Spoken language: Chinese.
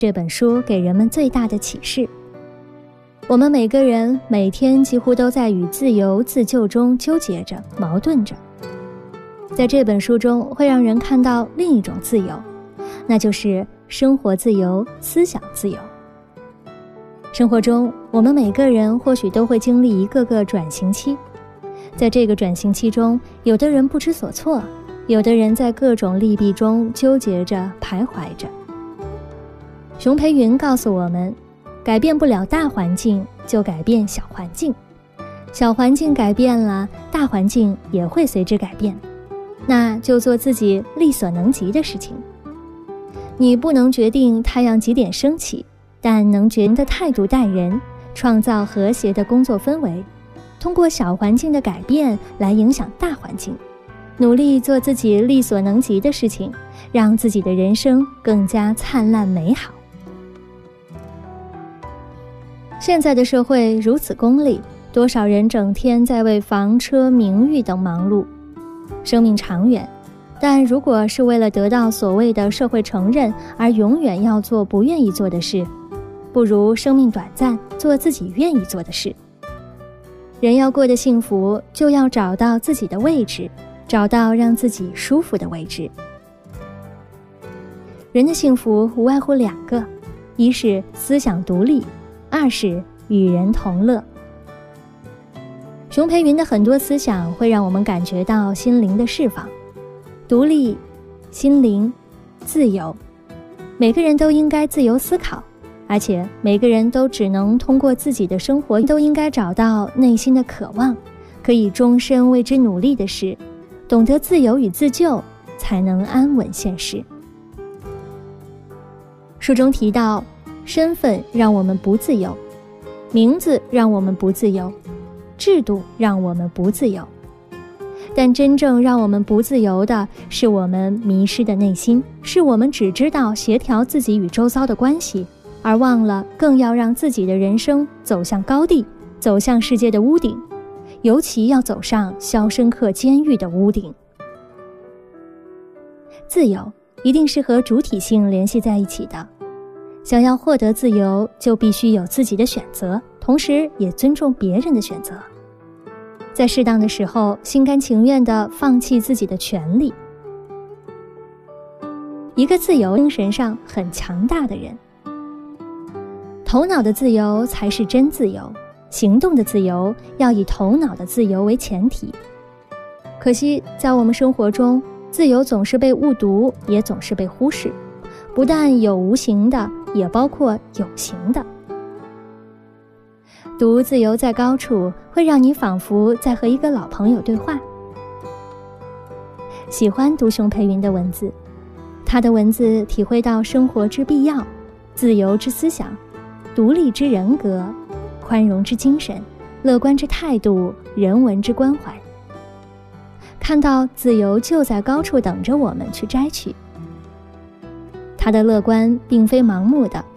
这本书给人们最大的启示。我们每个人每天几乎都在与自由自救中纠结着、矛盾着。在这本书中会让人看到另一种自由，那就是生活自由、思想自由。生活中，我们每个人或许都会经历一个个转型期。在这个转型期中，有的人不知所措，有的人在各种利弊中纠结着、徘徊着。熊培云告诉我们，改变不了大环境，就改变小环境。小环境改变了，大环境也会随之改变。那就做自己力所能及的事情。你不能决定太阳几点升起，但能决定的态度待人，创造和谐的工作氛围，通过小环境的改变来影响大环境，努力做自己力所能及的事情，让自己的人生更加灿烂美好。现在的社会如此功利，多少人整天在为房车名誉等忙碌。生命长远，但如果是为了得到所谓的社会承认而永远要做不愿意做的事，不如生命短暂，做自己愿意做的事。人要过得幸福，就要找到自己的位置，找到让自己舒服的位置。人的幸福无外乎两个，一是思想独立，二是与人同乐。熊培云的很多思想会让我们感觉到心灵的释放，独立、心灵、自由。每个人都应该自由思考，而且每个人都只能通过自己的生活，都应该找到内心的渴望，可以终身为之努力的事，懂得自由与自救，才能安稳现实。书中提到，身份让我们不自由，名字让我们不自由，制度让我们不自由，但真正让我们不自由的是我们迷失的内心，是我们只知道协调自己与周遭的关系，而忘了更要让自己的人生走向高地，走向世界的屋顶，尤其要走上肖申克监狱的屋顶。自由一定是和主体性联系在一起的，想要获得自由，就必须有自己的选择，同时也尊重别人的选择，在适当的时候心甘情愿地放弃自己的权利。一个自由精神上很强大的人，头脑的自由才是真自由，行动的自由要以头脑的自由为前提。可惜在我们生活中，自由总是被误读，也总是被忽视，不但有无形的，也包括有形的。读《自由在高处》会让你仿佛在和一个老朋友对话。喜欢读熊培云的文字，他的文字体会到生活之必要，自由之思想，独立之人格，宽容之精神，乐观之态度，人文之关怀。看到自由就在高处等着我们去摘取。他的乐观并非盲目的，